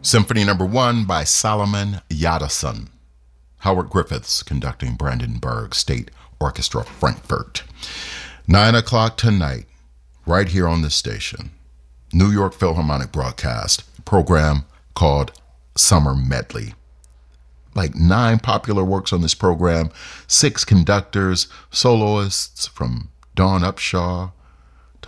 Symphony Number 1 by Solomon Yadason. Howard Griffiths conducting Brandenburg State Orchestra, Frankfurt. 9 o'clock tonight, right here on this station. New York Philharmonic broadcast program called Summer Medley. Like 9 popular works on this program, 6 conductors, soloists from Dawn Upshaw,